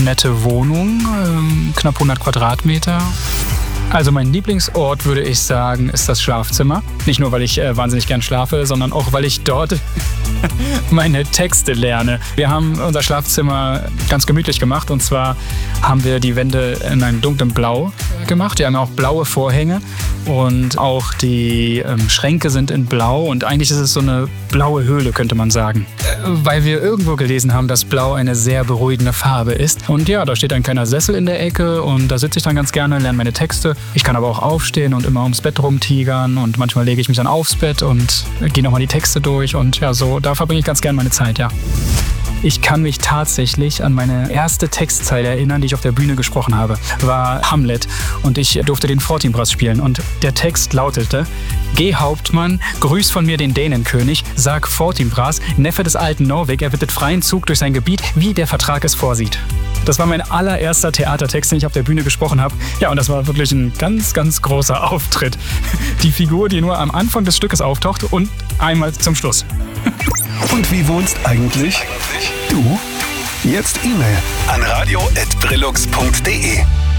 nette Wohnung, knapp 100 Quadratmeter. Also mein Lieblingsort, würde ich sagen, ist das Schlafzimmer. Nicht nur, weil ich wahnsinnig gern schlafe, sondern auch, weil ich dort meine Texte lerne. Wir haben unser Schlafzimmer ganz gemütlich gemacht und zwar haben wir die Wände in einem dunklen Blau gemacht. Wir haben auch blaue Vorhänge und auch die Schränke sind in Blau und eigentlich ist es so eine blaue Höhle, könnte man sagen. Weil wir irgendwo gelesen haben, dass Blau eine sehr beruhigende Farbe ist. Und ja, da steht ein kleiner Sessel in der Ecke und da sitze ich dann ganz gerne, lerne meine Texte. Ich kann aber auch aufstehen und immer ums Bett rumtigern und manchmal lege ich mich dann aufs Bett und gehe nochmal die Texte durch und ja, so, da verbringe ich ganz gerne meine Zeit, ja. Ich kann mich tatsächlich an meine erste Textzeile erinnern, die ich auf der Bühne gesprochen habe. War Hamlet und ich durfte den Fortinbras spielen und der Text lautete: Geh Hauptmann, grüß von mir den Dänenkönig, sag Fortinbras, Neffe des alten Norweg, er bittet freien Zug durch sein Gebiet, wie der Vertrag es vorsieht. Das war mein allererster Theatertext, den ich auf der Bühne gesprochen habe. Ja, und das war wirklich ein ganz, ganz großer Auftritt. Die Figur, die nur am Anfang des Stückes auftaucht und einmal zum Schluss. Und wie wohnst eigentlich du? Jetzt E-Mail an radio@brillux.de.